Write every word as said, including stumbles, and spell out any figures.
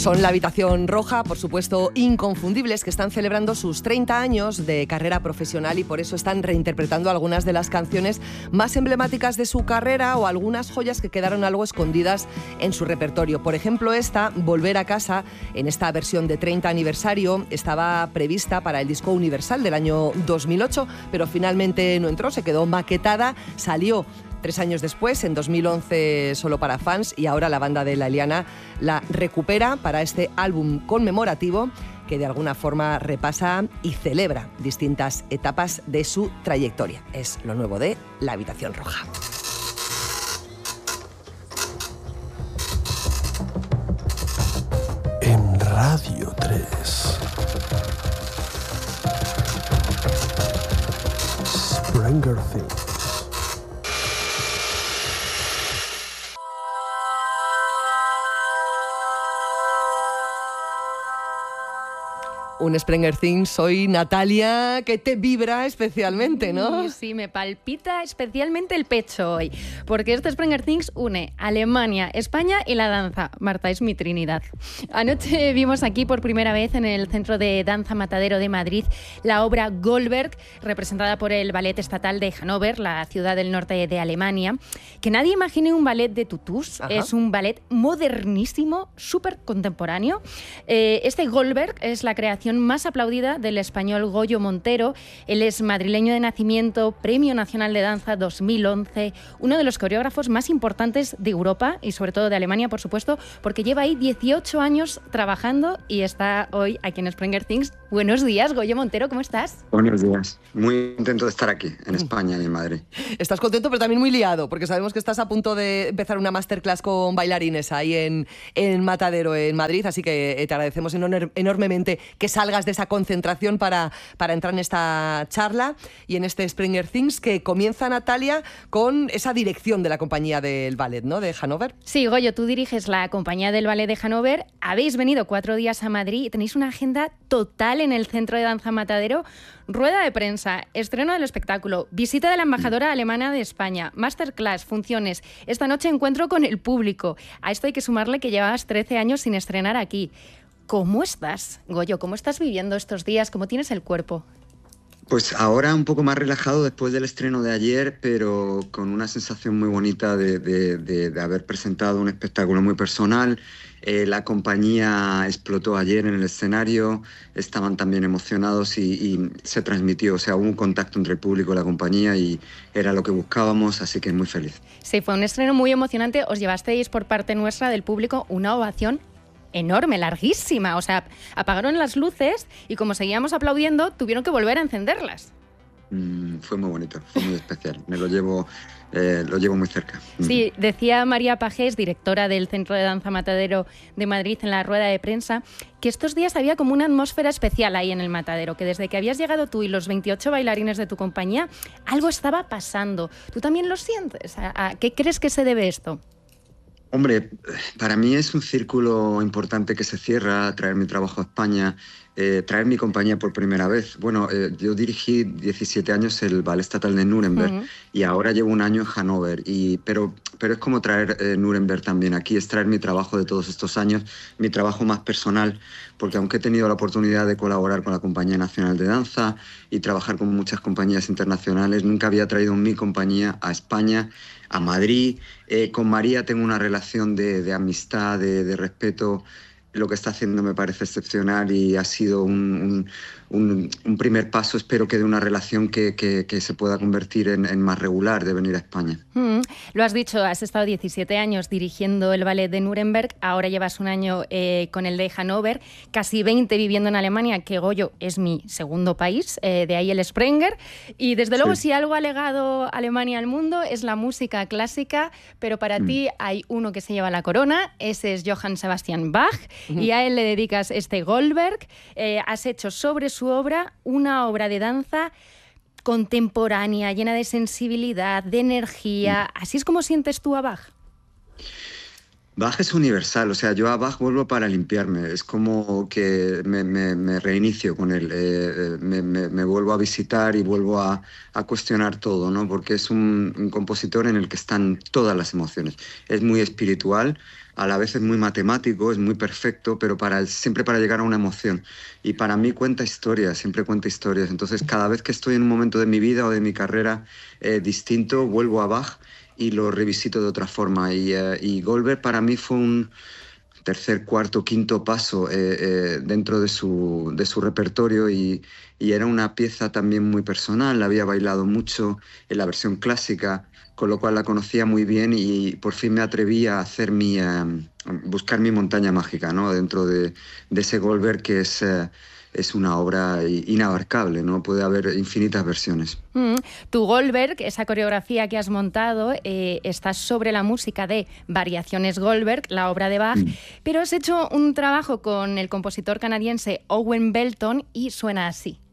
Son La Habitación Roja, por supuesto, inconfundibles, que están celebrando sus treinta años de carrera profesional y por eso están reinterpretando algunas de las canciones más emblemáticas de su carrera o algunas joyas que quedaron algo escondidas en su repertorio. Por ejemplo, esta, Volver a casa, en esta versión de treinta aniversario, estaba prevista para el disco Universal del año dos mil ocho, pero finalmente no entró, se quedó maquetada, salió tres años después, en dos mil once, solo para fans, y ahora la banda de La Eliana la recupera para este álbum conmemorativo que de alguna forma repasa y celebra distintas etapas de su trayectoria. Es lo nuevo de La Habitación Roja. En Radio tres. Stranger Things. Un Stranger Things, soy Natalia, que te vibra especialmente, ¿no? Sí, sí, me palpita especialmente el pecho hoy, porque este Stranger Things une Alemania, España y la danza. Marta, es mi trinidad. Anoche vimos aquí por primera vez en el Centro de Danza Matadero de Madrid la obra Goldberg, representada por el Ballet Estatal de Hannover, la ciudad del norte de Alemania. Que nadie imagine un ballet de tutús. Ajá. Es un ballet modernísimo, súper contemporáneo. Eh, este Goldberg es la creación más aplaudida del español Goyo Montero. Él es madrileño de nacimiento, Premio Nacional de Danza dos mil once, uno de los coreógrafos más importantes de Europa y sobre todo de Alemania, por supuesto, porque lleva ahí dieciocho años trabajando y está hoy aquí en Stranger Things. Buenos días, Goyo Montero, ¿cómo estás? Buenos días. Muy contento de estar aquí, en España y en Madrid. Estás contento, pero también muy liado, porque sabemos que estás a punto de empezar una masterclass con bailarines ahí en, en Matadero, en Madrid, así que te agradecemos enor- enormemente que salgas de esa concentración para, para entrar en esta charla y en este Stranger Things, que comienza, Natalia, con esa dirección de la compañía del ballet, ¿no?, de Hannover. Sí, Goyo, tú diriges la compañía del ballet de Hannover. Habéis venido cuatro días a Madrid y tenéis una agenda total en el Centro de Danza Matadero. Rueda de prensa, estreno del espectáculo, visita de la embajadora alemana de España, masterclass, funciones. Esta noche encuentro con el público. A esto hay que sumarle que llevabas trece años sin estrenar aquí. ¿Cómo estás, Goyo? ¿Cómo estás viviendo estos días? ¿Cómo tienes el cuerpo? Pues ahora un poco más relajado después del estreno de ayer, pero con una sensación muy bonita de, de, de, de haber presentado un espectáculo muy personal. Eh, la compañía explotó ayer en el escenario, estaban también emocionados y, y se transmitió, o sea, hubo un contacto entre el público y la compañía y era lo que buscábamos, así que muy feliz. Sí, fue un estreno muy emocionante. Os llevasteis por parte nuestra del público una ovación enorme, larguísima. O sea, apagaron las luces y como seguíamos aplaudiendo, tuvieron que volver a encenderlas. Mm, fue muy bonito, fue muy especial. Me lo llevo, eh, lo llevo muy cerca. Sí, decía María Pajés, directora del Centro de Danza Matadero de Madrid, en la rueda de prensa, que estos días había como una atmósfera especial ahí en el Matadero, que desde que habías llegado tú y los veintiocho bailarines de tu compañía, algo estaba pasando. ¿Tú también lo sientes? ¿A, a qué crees que se debe esto? Hombre, para mí es un círculo importante que se cierra, traer mi trabajo a España, eh, traer mi compañía por primera vez. Bueno, eh, yo dirigí diecisiete años el Ballet Estatal de Nuremberg uh-huh. y ahora llevo un año en Hannover, y, pero, pero es como traer eh, Nuremberg también aquí, es traer mi trabajo de todos estos años, mi trabajo más personal, porque aunque he tenido la oportunidad de colaborar con la Compañía Nacional de Danza y trabajar con muchas compañías internacionales, nunca había traído mi compañía a España, a Madrid. Eh, con María tengo una relación de, de amistad, de, de respeto. Lo que está haciendo me parece excepcional y ha sido un, un, un, un primer paso, espero que de una relación que, que, que se pueda convertir en, en más regular, de venir a España. Mm, lo has dicho, has estado diecisiete años dirigiendo el ballet de Nuremberg, ahora llevas un año eh, con el de Hannover, casi veinte viviendo en Alemania, que Goyo es mi segundo país, eh, de ahí el Sprenger, y desde luego sí. Si algo ha legado Alemania al mundo es la música clásica, pero para mm. ti hay uno que se lleva la corona, ese es Johann Sebastian Bach, uh-huh. y a él le dedicas este Goldberg. Eh, has hecho sobre su obra una obra de danza contemporánea, llena de sensibilidad, de energía. ¿Así es como sientes tú a Bach? Bach es universal, o sea, yo a Bach vuelvo para limpiarme, es como que me, me- me reinicio con él, eh, me, me- me vuelvo a visitar y vuelvo a, a cuestionar todo, ¿no? Porque es un, un compositor en el que están todas las emociones. Es muy espiritual, a la vez es muy matemático, es muy perfecto, pero para, siempre para llegar a una emoción. Y para mí cuenta historias, siempre cuenta historias. Entonces, cada vez que estoy en un momento de mi vida o de mi carrera eh, distinto, vuelvo a Bach y lo revisito de otra forma. Y, eh, y Goldberg para mí fue un tercer, cuarto, quinto paso eh, eh, dentro de su, de su repertorio y, y era una pieza también muy personal. La había bailado mucho en la versión clásica, con lo cual la conocía muy bien y por fin me atreví a hacer mi, eh, buscar mi montaña mágica, ¿no? Dentro de, de ese Goldberg que es... eh, es una obra inabarcable, ¿no? Puede haber infinitas versiones. Mm. Tu Goldberg, esa coreografía que has montado, eh, está sobre la música de Variaciones Goldberg, la obra de Bach, mm. pero has hecho un trabajo con el compositor canadiense Owen Belton y suena así.